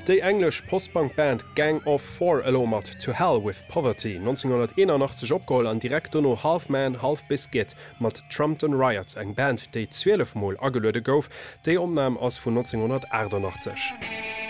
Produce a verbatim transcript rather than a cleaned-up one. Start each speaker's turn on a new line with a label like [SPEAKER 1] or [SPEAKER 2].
[SPEAKER 1] Die englisch Postbankband Gang of Four mat To Hell with Poverty neunzehnhunderteinundachtzig opgeholt an direkt no Half Man, Half Biscuit mat Trumpton Riots, eng Band, déi zwölf Mal agelöde gouf, déi omnaam ass vun neunzehnhundertachtundachtzig.